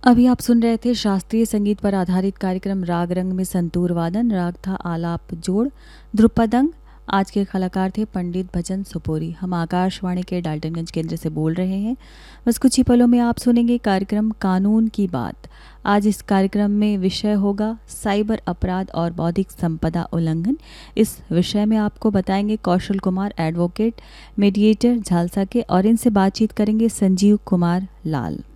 अभी आप सुन रहे थे शास्त्रीय संगीत पर आधारित कार्यक्रम राग रंग में संतूर वादन। राग था आलाप जोड़, ध्रुपदंग। आज के कलाकार थे पंडित भजन सुपोरी। हम आकाशवाणी के डाल्टनगंज केंद्र से बोल रहे हैं। बस कुछ ही पलों में आप सुनेंगे कार्यक्रम कानून की बात। आज इस कार्यक्रम में विषय होगा साइबर अपराध और बौद्धिक संपदा उल्लंघन। इस विषय में आपको बताएंगे कौशल कुमार, एडवोकेट, मीडिएटर झालसा के, और इनसे बातचीत करेंगे संजीव कुमार लाल।